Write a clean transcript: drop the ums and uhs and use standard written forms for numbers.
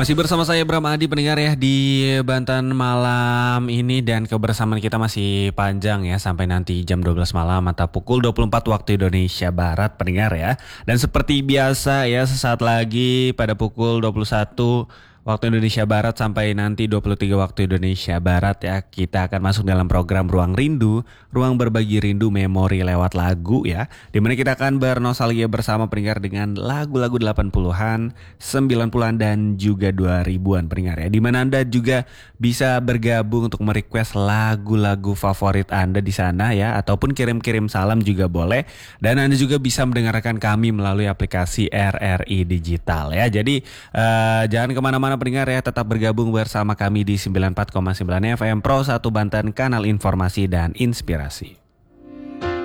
Masih bersama saya Bram Adi pendengar ya di Banten malam ini, dan kebersamaan kita masih panjang ya sampai nanti jam 12 malam atau pukul 24 waktu Indonesia Barat pendengar ya. Dan seperti biasa ya, sesaat lagi pada pukul 21 waktu Indonesia Barat sampai nanti 23 waktu Indonesia Barat ya, kita akan masuk dalam program Ruang Rindu, ruang berbagi rindu memori lewat lagu ya, dimana kita akan bernostalgia bersama pendengar dengan lagu-lagu 80-an, 90-an dan juga 2000-an pendengar ya, dimana Anda juga bisa bergabung untuk merequest lagu-lagu favorit Anda di sana ya, ataupun kirim-kirim salam juga boleh, dan Anda juga bisa mendengarkan kami melalui aplikasi RRI Digital ya. Jadi jangan kemana-mana pendengar ya, tetap bergabung bersama kami di 94,9 FM Pro 1 Banten, kanal informasi dan inspirasi.